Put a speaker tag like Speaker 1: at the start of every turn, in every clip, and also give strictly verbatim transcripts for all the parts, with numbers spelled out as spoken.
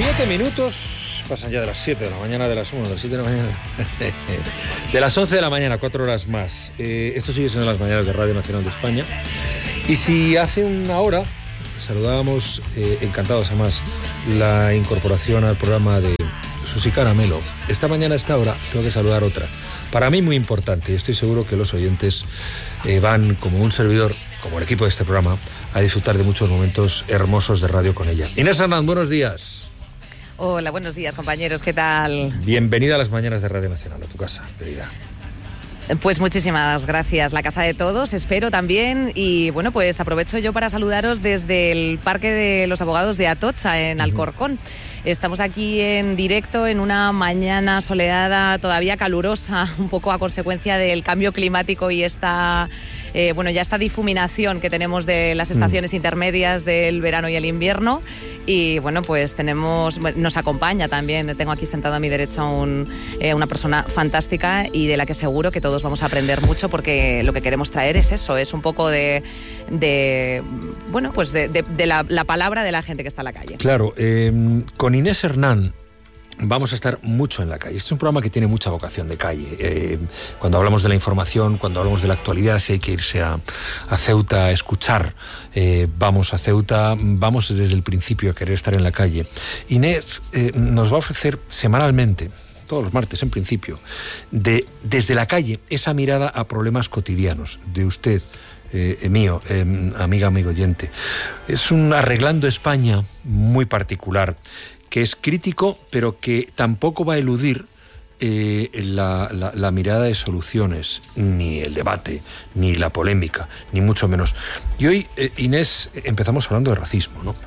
Speaker 1: Siete minutos, pasan ya de las siete de la mañana, de las uno, de las siete de la mañana, de las once de la mañana, cuatro horas más. Eh, esto sigue siendo las mañanas de Radio Nacional de España. Y si hace una hora saludábamos, eh, encantados además, la incorporación al programa de Susi Caramelo, esta mañana a esta hora tengo que saludar otra. Para mí muy importante, y estoy seguro que los oyentes eh, van, como un servidor, como el equipo de este programa, a disfrutar de muchos momentos hermosos de radio con ella. Inés Hernán, buenos días.
Speaker 2: Hola, buenos días, compañeros, ¿qué tal?
Speaker 1: Bienvenida a las mañanas de Radio Nacional, a tu casa, querida.
Speaker 2: Pues muchísimas gracias, la casa de todos, espero también. Y bueno, pues aprovecho yo para saludaros desde el Parque de los Abogados de Atocha, en Alcorcón. Estamos aquí en directo en una mañana soleada, todavía calurosa, un poco a consecuencia del cambio climático y esta... Eh, bueno, ya esta difuminación que tenemos de las estaciones mm. intermedias del verano y el invierno. Y bueno, pues tenemos, nos acompaña también, tengo aquí sentado a mi derecha un, eh, una persona fantástica y de la que seguro que todos vamos a aprender mucho, porque lo que queremos traer es eso, es un poco de, de bueno, pues de, de, de la, la palabra de la gente que está en la calle.
Speaker 1: Claro, eh, con Inés Hernán vamos a estar mucho en la calle. Este es un programa que tiene mucha vocación de calle. Eh, cuando hablamos de la información, cuando hablamos de la actualidad, si hay que irse a, a Ceuta a escuchar, eh, vamos a Ceuta, vamos desde el principio a querer estar en la calle. Inés eh, nos va a ofrecer semanalmente, todos los martes en principio, de, desde la calle, esa mirada a problemas cotidianos de usted, eh, mío, eh, amiga, amigo oyente. Es un Arreglando España muy particular, que es crítico, pero que tampoco va a eludir eh, la, la, la mirada de soluciones, ni el debate, ni la polémica, ni mucho menos. Y hoy, eh, Inés, empezamos hablando de racismo, ¿no?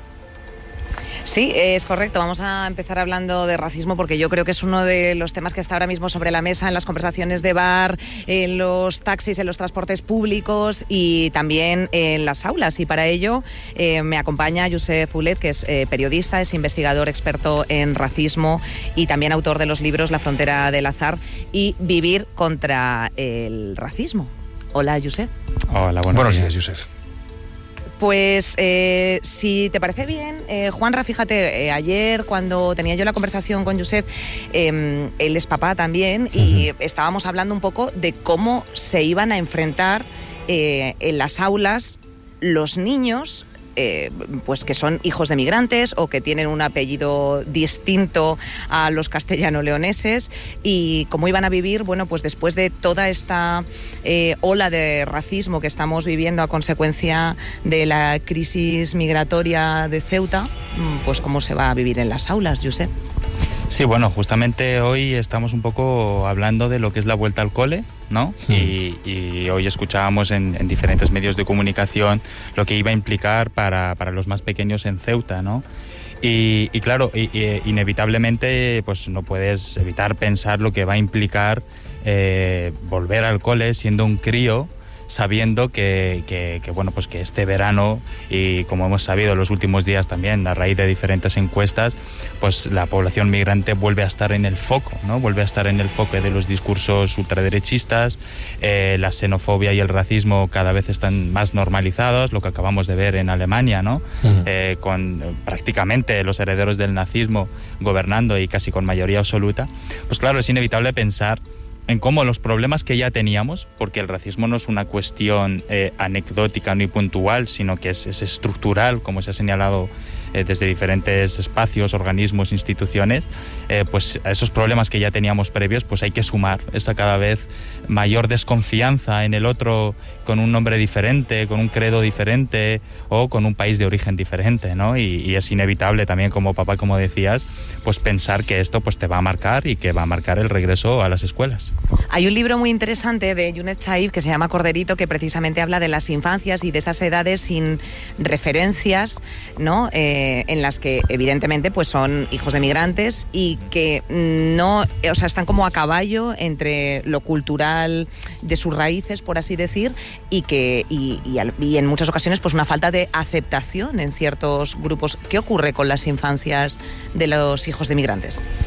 Speaker 2: Sí, es correcto. Vamos a empezar hablando de racismo porque yo creo que es uno de los temas que está ahora mismo sobre la mesa en las conversaciones de bar, en los taxis, en los transportes públicos y también en las aulas. Y para ello eh, me acompaña Josep Fulet, que es eh, periodista, es investigador experto en racismo y también autor de los libros La frontera del azar y Vivir contra el racismo. Hola, Josep.
Speaker 3: Hola, buenos,
Speaker 1: buenos
Speaker 3: días,
Speaker 1: días, Josep.
Speaker 2: Pues eh, si te parece bien, eh, Juanra, fíjate, eh, ayer cuando tenía yo la conversación con Josep, eh, él es papá también, uh-huh. y estábamos hablando un poco de cómo se iban a enfrentar eh, en las aulas los niños, Eh, pues que son hijos de migrantes o que tienen un apellido distinto a los castellano-leoneses, y cómo iban a vivir, bueno, pues después de toda esta eh, ola de racismo que estamos viviendo a consecuencia de la crisis migratoria de Ceuta, pues cómo se va a vivir en las aulas, Josep.
Speaker 3: Sí, bueno, justamente hoy estamos un poco hablando de lo que es la vuelta al cole, ¿no? Sí. Y, y hoy escuchábamos en, en diferentes medios de comunicación lo que iba a implicar para, para los más pequeños en Ceuta, ¿no? Y, y claro, y, y, inevitablemente pues no puedes evitar pensar lo que va a implicar eh, volver al cole siendo un crío, sabiendo que, que, que, bueno, pues que este verano, y como hemos sabido en los últimos días también, a raíz de diferentes encuestas, pues la población migrante vuelve a estar en el foco, ¿no? Vuelve a estar en el foco de los discursos ultraderechistas, eh, la xenofobia y el racismo cada vez están más normalizados, lo que acabamos de ver en Alemania, ¿no? Sí. Eh, con eh, prácticamente los herederos del nazismo gobernando y casi con mayoría absoluta. Pues claro, es inevitable pensar en cómo los problemas que ya teníamos, porque el racismo no es una cuestión eh, anecdótica ni puntual, sino que es, es estructural, como se ha señalado eh, desde diferentes espacios, organismos, instituciones, eh, pues a esos problemas que ya teníamos previos, pues hay que sumar esa cada vez mayor desconfianza en el otro, con un nombre diferente, con un credo diferente o con un país de origen diferente, ¿no? Y, y es inevitable también, como papá, como decías, pues pensar que esto pues te va a marcar y que va a marcar el regreso a las escuelas.
Speaker 2: Hay un libro muy interesante de Yunet Chaib que se llama Corderito, que precisamente habla de las infancias y de esas edades sin referencias, ¿no? Eh, en las que evidentemente pues son hijos de migrantes y que no, o sea, están como a caballo entre lo cultural de sus raíces, por así decir, y que y, y, y en muchas ocasiones pues una falta de aceptación en ciertos grupos. ¿Qué ocurre con las infancias de los hijos de migrantes?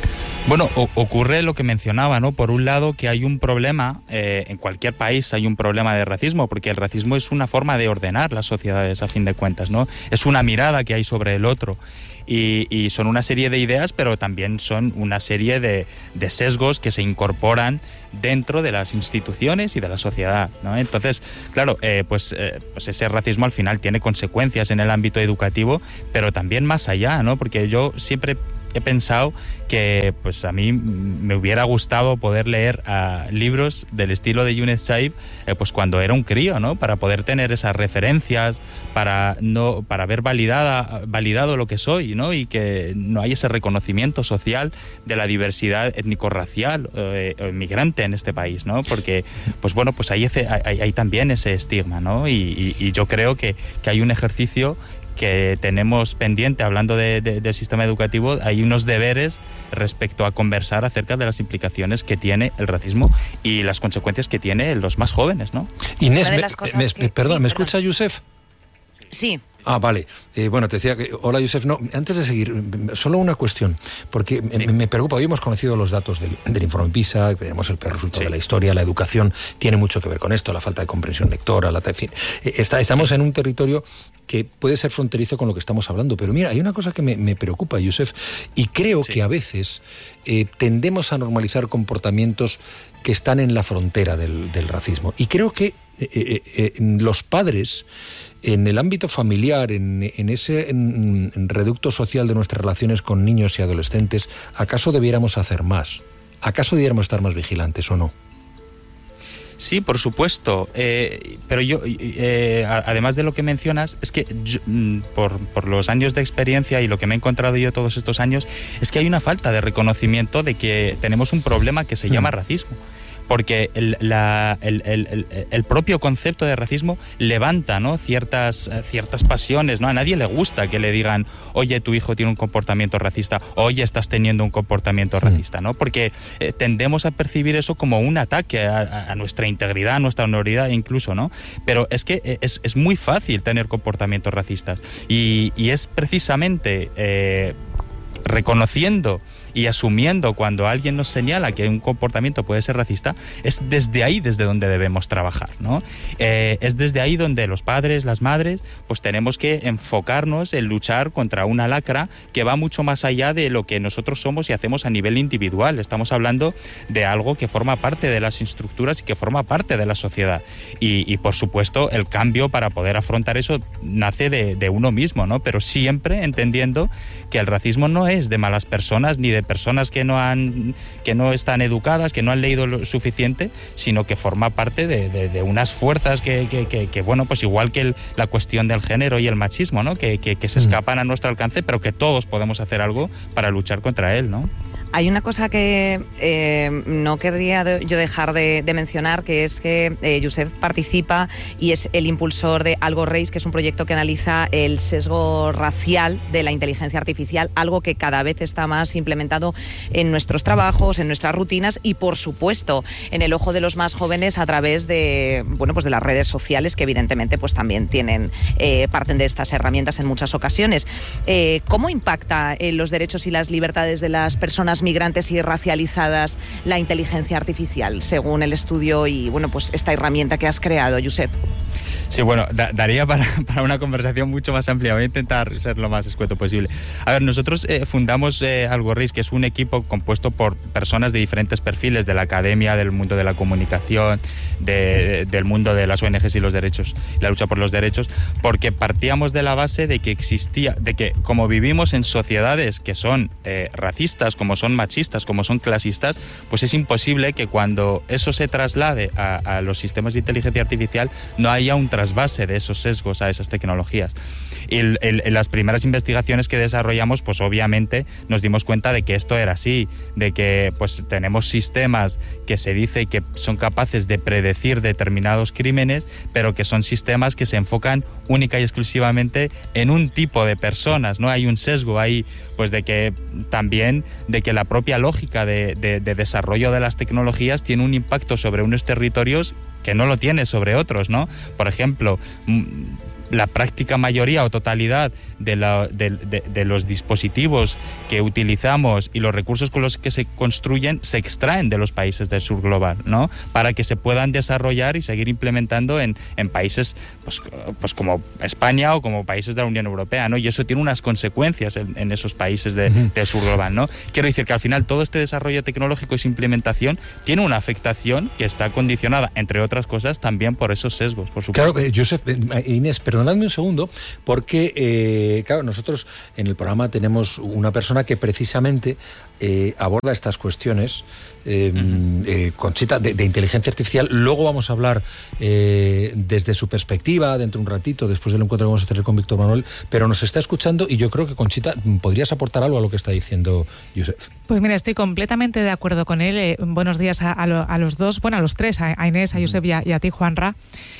Speaker 3: Bueno, o- ocurre lo que mencionaba, ¿no? Por un lado, que hay un problema, eh, en cualquier país hay un problema de racismo, porque el racismo es una forma de ordenar las sociedades, a fin de cuentas, ¿no? Es una mirada que hay sobre el otro. Y, y son una serie de ideas, pero también son una serie de, de sesgos que se incorporan dentro de las instituciones y de la sociedad, ¿no? Entonces, claro, eh, pues, eh, pues ese racismo al final tiene consecuencias en el ámbito educativo, pero también más allá, ¿no? Porque yo siempre he pensado que pues a mí me hubiera gustado poder leer uh, libros del estilo de Younes Chaib eh, pues cuando era un crío, ¿no? Para poder tener esas referencias, para no para haber validada, validado lo que soy, ¿no? Y que no hay ese reconocimiento social de la diversidad étnico-racial eh, o migrante en este país, ¿no? Porque pues bueno, pues hay, ese, hay, hay también ese estigma, ¿no? Y, y, y yo creo que, que hay un ejercicio que tenemos pendiente, hablando de, de, del sistema educativo, hay unos deberes respecto a conversar acerca de las implicaciones que tiene el racismo y las consecuencias que tiene en los más jóvenes, ¿no?
Speaker 1: Inés,
Speaker 2: Una de
Speaker 1: me,
Speaker 2: las cosas
Speaker 1: me-
Speaker 2: que-
Speaker 1: perdón,
Speaker 2: sí,
Speaker 1: ¿me
Speaker 2: perdón.
Speaker 1: escucha Yusef?
Speaker 2: Sí.
Speaker 1: Ah, vale. Eh, bueno, te decía que... Hola, Yusef. No, antes de seguir, solo una cuestión, porque
Speaker 3: Sí.
Speaker 1: me, me preocupa. Hoy hemos conocido los datos del, del informe PISA, tenemos el peor resultado
Speaker 3: Sí.
Speaker 1: de la historia, la educación tiene mucho que ver con esto, la falta de comprensión lectora, la, en fin. Eh, está, estamos en un territorio que puede ser fronterizo con lo que estamos hablando, pero mira, hay una cosa que me, me preocupa, Yusef, y creo
Speaker 3: Sí.
Speaker 1: que a veces eh, tendemos a normalizar comportamientos que están en la frontera del, del racismo. Y creo que eh, eh, eh, los padres, en el ámbito familiar, en, en ese en, en reducto social de nuestras relaciones con niños y adolescentes, ¿acaso debiéramos hacer más? ¿Acaso debiéramos estar más vigilantes o no?
Speaker 3: Sí, por supuesto, eh, pero yo, eh, a- además de lo que mencionas, es que yo, mm, por, por los años de experiencia y lo que me he encontrado yo todos estos años, es que hay una falta de reconocimiento de que tenemos un problema que se
Speaker 1: Hmm.
Speaker 3: llama racismo. Porque el, la- el- el- el- el propio concepto de racismo levanta, ¿no? ciertas, eh, ciertas pasiones, ¿no? A nadie le gusta que le digan, oye, tu hijo tiene un comportamiento racista, oye, estás teniendo un comportamiento
Speaker 1: Sí.
Speaker 3: racista, ¿no? Porque eh, tendemos a percibir eso como un ataque a, a- a nuestra integridad, a nuestra honorabilidad incluso, ¿no? Pero es que eh, es, es muy fácil tener comportamientos racistas y, y es precisamente eh, reconociendo y asumiendo cuando alguien nos señala que un comportamiento puede ser racista, es desde ahí desde donde debemos trabajar, ¿no? Eh, es desde ahí donde los padres, las madres, pues tenemos que enfocarnos en luchar contra una lacra que va mucho más allá de lo que nosotros somos y hacemos a nivel individual. Estamos hablando de algo que forma parte de las estructuras y que forma parte de la sociedad. Y, y por supuesto, el cambio para poder afrontar eso nace de, de uno mismo, ¿no? Pero siempre entendiendo que el racismo no es de malas personas ni de personas que no han que no están educadas, que no han leído lo suficiente, sino que forma parte de, de, de unas fuerzas que, que, que, que, bueno, pues igual que el, la cuestión del género y el machismo, ¿no? Que, que, que se escapan a nuestro alcance, pero que todos podemos hacer algo para luchar contra él, ¿no?
Speaker 2: Hay una cosa que eh, no querría de- yo dejar de, de mencionar, que es que eh, Yusef participa y es el impulsor de Algo Race, que es un proyecto que analiza el sesgo racial de la inteligencia artificial, algo que cada vez está más implementado en nuestros trabajos, en nuestras rutinas y, por supuesto, en el ojo de los más jóvenes a través de, bueno, pues de las redes sociales, que evidentemente pues también tienen eh, parten de estas herramientas en muchas ocasiones. Eh, ¿Cómo impacta en los derechos y las libertades de las personas migrantes y racializadas la inteligencia artificial, según el estudio y bueno, pues esta herramienta que has creado, Josep?
Speaker 3: Sí, bueno, da- daría para, para una conversación mucho más amplia. Voy a intentar ser lo más escueto posible. A ver, nosotros eh, fundamos eh, Algo Race, que es un equipo compuesto por personas de diferentes perfiles, de la academia, del mundo de la comunicación, de- del mundo de las O N Ges y los derechos, la lucha por los derechos, porque partíamos de la base de que existía, de que como vivimos en sociedades que son eh, racistas, como son machistas, como son clasistas, pues es imposible que cuando eso se traslade a, a los sistemas de inteligencia artificial no haya un trasvase de esos sesgos a esas tecnologías. Y el, el, en las primeras investigaciones que desarrollamos, pues obviamente nos dimos cuenta de que esto era así, de que pues tenemos sistemas que se dice que son capaces de predecir determinados crímenes, pero que son sistemas que se enfocan única y exclusivamente en un tipo de personas, ¿no? Hay un sesgo ahí, pues de que también, de que la propia lógica de, de, de desarrollo de las tecnologías tiene un impacto sobre unos territorios que no lo tiene sobre otros, ¿no? Por ejemplo, la práctica mayoría o totalidad de, la, de, de, de los dispositivos que utilizamos y los recursos con los que se construyen se extraen de los países del sur global, ¿no? Para que se puedan desarrollar y seguir implementando en, en países pues, pues como España o como países de la Unión Europea, ¿no? Y eso tiene unas consecuencias en, en esos países de, uh-huh. del sur global, ¿no? Quiero decir que al final todo este desarrollo tecnológico y su implementación tiene una afectación que está condicionada, entre otras cosas, también por esos sesgos, por supuesto.
Speaker 1: Claro, eh, Josep, eh, Inés, perdonadme un segundo, porque, eh, claro, nosotros en el programa tenemos una persona que precisamente eh, aborda estas cuestiones, eh, uh-huh. eh, Conchita, de, de inteligencia artificial. Luego vamos a hablar eh, desde su perspectiva, dentro de un ratito, después del encuentro que vamos a tener con Víctor Manuel, pero nos está escuchando y yo creo que, Conchita, podrías aportar algo a lo que está diciendo Josep.
Speaker 4: Pues mira, estoy completamente de acuerdo con él. Eh, buenos días a, a, lo, a los dos, bueno, a los tres, a, a Inés, a Josep y a, y a ti, Juanra.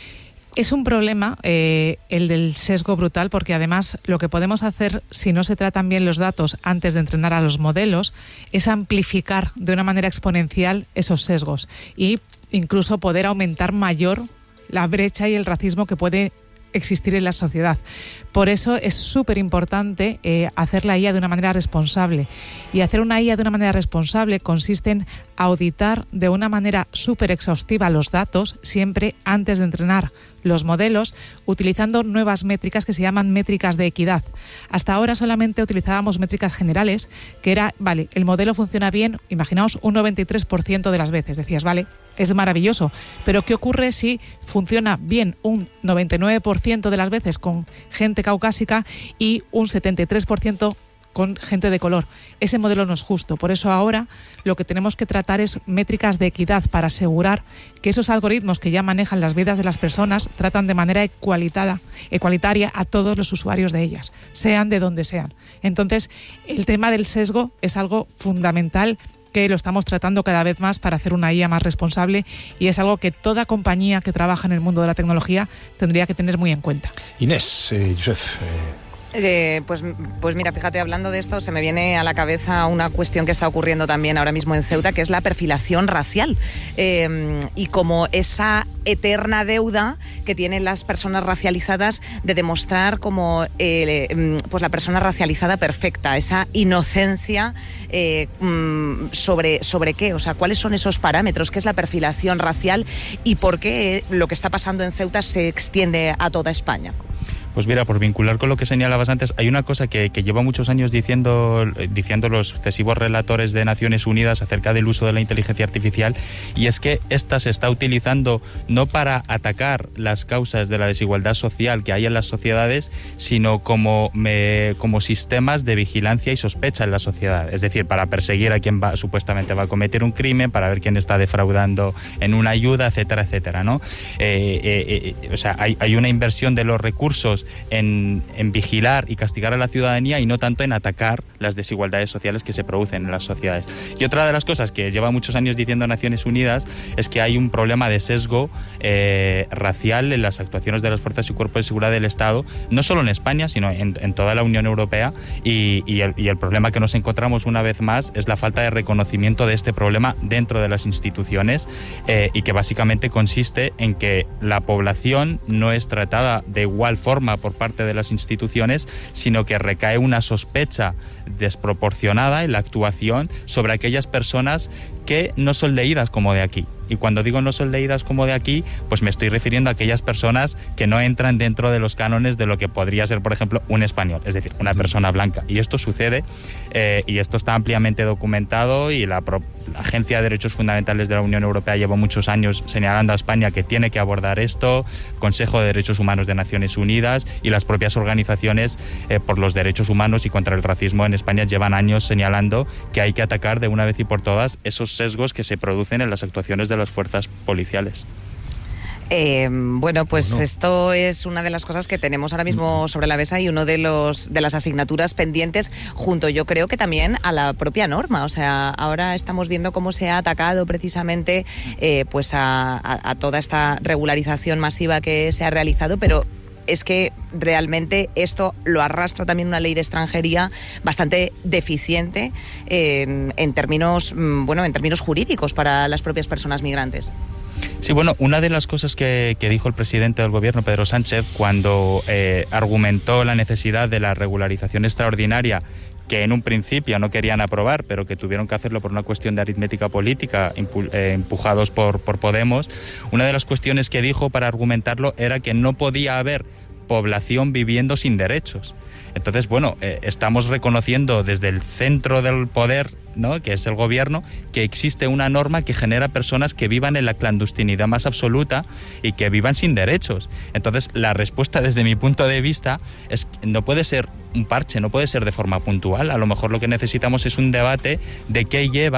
Speaker 4: Es un problema eh, el del sesgo brutal, porque además lo que podemos hacer, si no se tratan bien los datos antes de entrenar a los modelos, es amplificar de una manera exponencial esos sesgos y incluso poder aumentar mayor la brecha y el racismo que puede existir en la sociedad. Por eso es súper importante eh, hacer la I A de una manera responsable. Y hacer una I A de una manera responsable consiste en auditar de una manera súper exhaustiva los datos, siempre antes de entrenar los modelos, utilizando nuevas métricas que se llaman métricas de equidad. Hasta ahora solamente utilizábamos métricas generales, que era, vale, el modelo funciona bien, imaginaos un noventa y tres por ciento de las veces. Decías, vale, es maravilloso, pero ¿qué ocurre si funciona bien un noventa y nueve por ciento de las veces con gente caucásica y un setenta y tres por ciento con gente de color? Ese modelo no es justo. Por eso ahora lo que tenemos que tratar es métricas de equidad para asegurar que esos algoritmos que ya manejan las vidas de las personas tratan de manera ecualitada, ecualitaria a todos los usuarios de ellas, sean de donde sean. Entonces, el tema del sesgo es algo fundamental que lo estamos tratando cada vez más para hacer una I A más responsable, y es algo que toda compañía que trabaja en el mundo de la tecnología tendría que tener muy en cuenta.
Speaker 1: Inés, eh, Josep... Eh...
Speaker 2: Eh, pues, pues mira, fíjate, hablando de esto, se me viene a la cabeza una cuestión que está ocurriendo también ahora mismo en Ceuta, que es la perfilación racial. Eh, y como esa eterna deuda que tienen las personas racializadas de demostrar como eh, pues la persona racializada perfecta, esa inocencia eh, sobre, sobre qué, o sea, cuáles son esos parámetros, qué es la perfilación racial y por qué lo que está pasando en Ceuta se extiende a toda España.
Speaker 3: Pues mira, por vincular con lo que señalabas antes, hay una cosa que, que lleva muchos años diciendo, diciendo los sucesivos relatores de Naciones Unidas acerca del uso de la inteligencia artificial, y es que esta se está utilizando no para atacar las causas de la desigualdad social que hay en las sociedades, sino como, me, como sistemas de vigilancia y sospecha en la sociedad. Es decir, para perseguir a quien va, supuestamente va a cometer un crimen, para ver quién está defraudando en una ayuda, etcétera, etcétera, ¿no? Eh, eh, eh, o sea, hay, hay una inversión de los recursos En, en vigilar y castigar a la ciudadanía y no tanto en atacar las desigualdades sociales que se producen en las sociedades. Y otra de las cosas que lleva muchos años diciendo Naciones Unidas es que hay un problema de sesgo eh, racial en las actuaciones de las fuerzas y cuerpos de seguridad del Estado, no solo en España, sino en, en toda la Unión Europea, y, y, el, y el problema que nos encontramos una vez más es la falta de reconocimiento de este problema dentro de las instituciones, eh, y que básicamente consiste en que la población no es tratada de igual forma por parte de las instituciones, sino que recae una sospecha desproporcionada en la actuación sobre aquellas personas que no son leídas como de aquí. Y cuando digo no son leídas como de aquí, pues me estoy refiriendo a aquellas personas que no entran dentro de los cánones de lo que podría ser, por ejemplo, un español, es decir, una persona blanca. Y esto sucede, eh, y esto está ampliamente documentado, y la, pro, la Agencia de Derechos Fundamentales de la Unión Europea lleva muchos años señalando a España que tiene que abordar esto, Consejo de Derechos Humanos de Naciones Unidas y las propias organizaciones eh, por los derechos humanos y contra el racismo en España llevan años señalando que hay que atacar de una vez y por todas esos sesgos que se producen en las actuaciones de las fuerzas policiales.
Speaker 2: Eh, bueno, pues
Speaker 1: bueno.
Speaker 2: esto es una de las cosas que tenemos ahora mismo sobre la mesa y uno de los de las asignaturas pendientes, junto yo creo que también a la propia norma. O sea, ahora estamos viendo cómo se ha atacado precisamente eh, pues a, a, a toda esta regularización masiva que se ha realizado, pero es que realmente esto lo arrastra también una ley de extranjería bastante deficiente en, en términos, bueno, en términos jurídicos para las propias personas migrantes.
Speaker 3: Sí, bueno, una de las cosas que, que dijo el presidente del gobierno, Pedro Sánchez, cuando eh, argumentó la necesidad de la regularización extraordinaria, que en un principio no querían aprobar, pero que tuvieron que hacerlo por una cuestión de aritmética política, impu- eh, empujados por, por Podemos, una de las cuestiones que dijo para argumentarlo era que no podía haber población viviendo sin derechos. Entonces, bueno, eh, estamos reconociendo desde el centro del poder, ¿no?, que es el gobierno, que existe una norma que genera personas que vivan en la clandestinidad más absoluta y que vivan sin derechos. Entonces, la respuesta desde mi punto de vista es que no puede ser un parche, no puede ser de forma puntual. A lo mejor lo que necesitamos es un debate de qué lleva